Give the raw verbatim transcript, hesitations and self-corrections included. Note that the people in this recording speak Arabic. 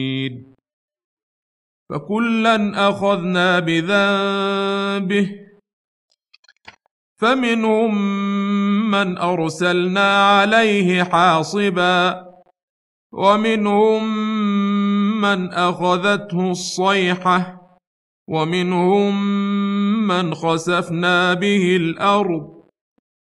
فكلا أخذنا بذنبه فمنهم من أرسلنا عليه حاصبا ومنهم من أخذته الصيحة ومنهم من خسفنا به الأرض